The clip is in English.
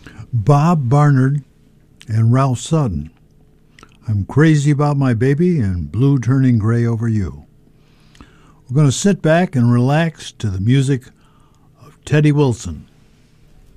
Bob Barnard and Ralph Sutton. I'm crazy about my baby and blue turning gray over you. We're going to sit back and relax to the music of Teddy Wilson.